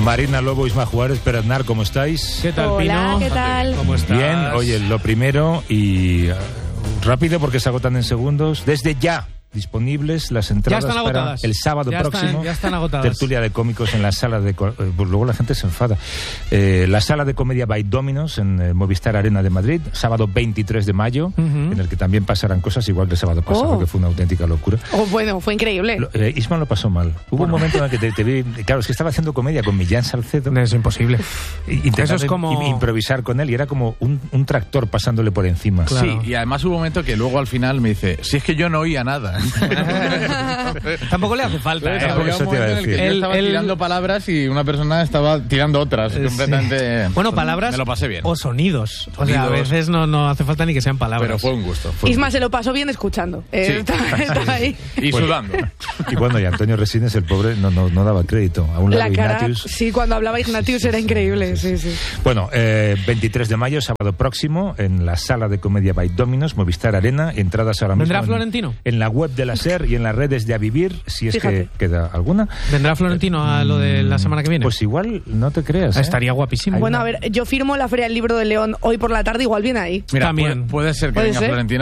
Marina Lobo, Isma Juárez, Pere Aznar, ¿cómo estáis? ¿Qué tal, Hola, Pino? ¿qué tal? ¿Cómo estás? Bien, oye, lo primero y rápido porque se agotan en segundos. Desde ya disponibles las entradas Ya están para agotadas. el sábado próximo. Ya están agotadas. Tertulia de cómicos en la sala de... pues luego la gente se enfada. La sala de comedia by Dominos en Movistar Arena de Madrid, sábado 23 de mayo, en el que también pasarán cosas igual que el sábado pasado, que fue una auténtica locura. Bueno, fue increíble. Isma lo pasó mal. Hubo un momento en el que te vi... Claro, es que estaba haciendo comedia con Millán Salcedo. Es imposible. Intentando Eso es como... improvisar con él y era como un tractor pasándole por encima. Claro. Sí, y además hubo un momento que luego al final me dice, si es que yo no oía nada. Tampoco le hace falta. Había Por eso un te iba a momento en el que decir. yo estaba tirando palabras y una persona estaba tirando otras. Completamente. Bueno, palabras Me lo pasé bien. o sonidos. O sea, a Sonidos. veces no hace falta ni que sean palabras. Pero fue un gusto. Isma se lo pasó bien escuchando. Está ahí. Y Bueno. sudando. Y bueno, y Antonio Resines, el pobre, no daba crédito. A un lado La cara, Ignatius. sí, cuando hablaba Ignatius era increíble. Sí. Bueno, 23 de mayo, sábado próximo, en la sala de comedia by Dominos, Movistar Arena, entradas ahora mismo. ¿Vendrá Florentino? En la web de la SER y en las redes de Avivir, si es Fíjate. que queda alguna. ¿Vendrá Florentino a lo de la semana que viene? Pues igual, no te creas. Estaría guapísimo. Bueno, a ver, yo firmo la Feria del Libro de León hoy por la tarde, igual viene ahí. Mira, También. puede ser que ¿Puede venga ser? Florentino.